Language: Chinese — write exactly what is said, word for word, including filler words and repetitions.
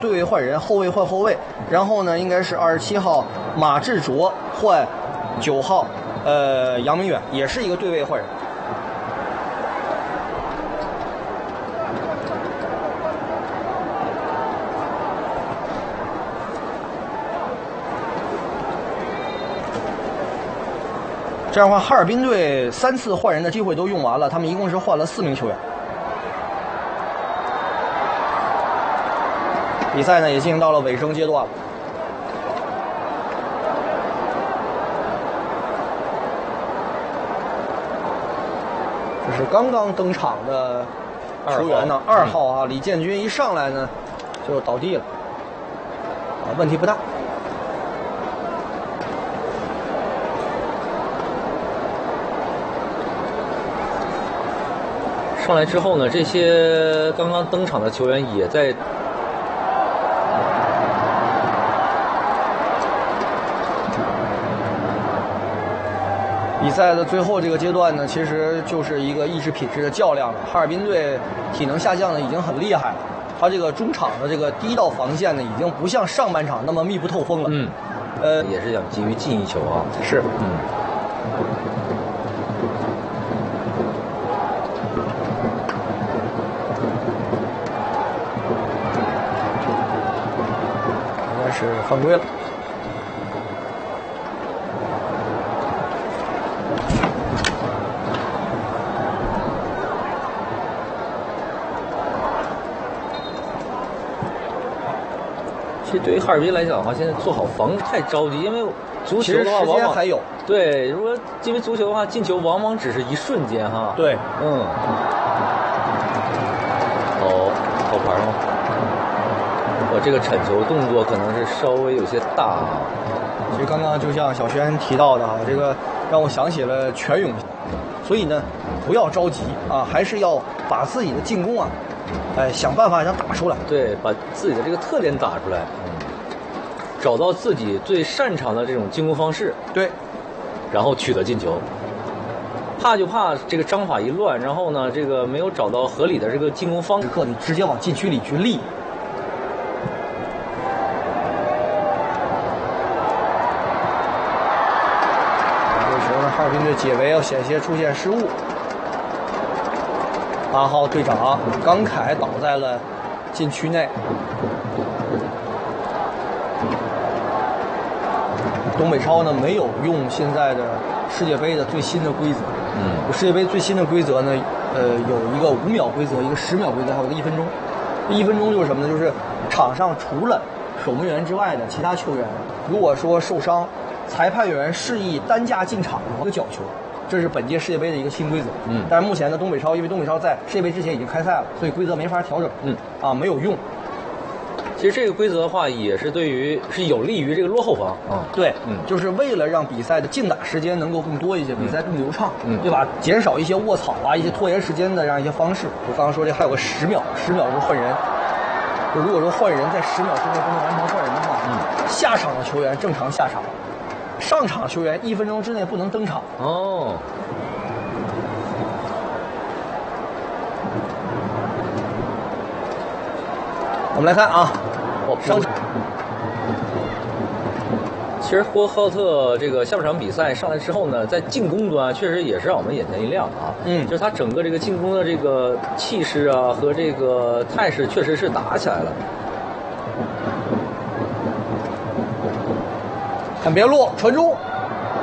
对位换人，后卫换后卫，然后呢，应该是二十七号马志卓换九号，呃，杨明远，也是一个对位换人。这样的话，哈尔滨队三次换人的机会都用完了，他们一共是换了四名球员。比赛呢也进行到了尾声阶段了。这是刚刚登场的球员呢，二号啊，李建军一上来呢就倒地了，啊，问题不大。 上来之后呢，这些刚刚登场的球员也在。 比赛的最后这个阶段呢，其实就是一个意志品质的较量了。哈尔滨队体能下降的已经很厉害了，他这个中场的这个第一道防线呢，已经不像上半场那么密不透风了。 嗯，呃，也是想急于进一球啊。 是， 嗯。 应该是犯规了。 其实对于哈尔滨来讲的话，现在做好防太着急，因为足球的话往往还有对，如果因为足球的话，进球往往只是一瞬间哈。 对， 嗯。哦，好牌吗？我这个铲球动作可能是稍微有些大啊。 其实刚刚就像小轩提到的啊，这个让我想起了全勇，所以呢，不要着急啊，还是要把自己的进攻啊。哎，想办法让它打出来。 对，把自己的这个特点打出来，嗯，找到自己最擅长的这种进攻方式， 对， 然后取得进球。怕就怕这个章法一乱，然后呢，这个没有找到合理的这个进攻方式， 刻你直接往禁区里去立。这时候呢，哈尔滨队解围要险些出现失误。八号队长刚凯倒在了禁区内。东北超呢没有用现在的世界杯的最新的规则。嗯，世界杯最新的规则呢，呃，有一个五秒规则，一个十秒规则，还有一个一分钟。一分钟就是什么呢？就是场上除了守门员之外的其他球员，如果说受伤，裁判员示意担架进场一个角球。这是本届世界杯的一个新规则，嗯，但是目前呢，东北超因为东北超在世界杯之前已经开赛了，所以规则没法调整，嗯，啊，没有用。 其实这个规则的话，也是对于是有利于这个落后方啊， 对，嗯，就是为了让比赛的竞打时间能够更多一些，比赛更流畅， 嗯， 对吧？减少一些卧草啊，一些拖延时间的这样一些方式。我刚刚说这还有个十秒，十秒是换人，就如果说换人在十秒之内不能完成换人的话，嗯，下场的球员正常下场。上场球员一分钟之内不能登场哦。 我们来看啊， 哦，上场。其实呼和浩特这个下半场比赛上来之后呢，在进攻端确实也是让我们眼前一亮啊。嗯，就是他整个这个进攻的这个气势啊和这个态势，确实是打起来了。 看边路传中，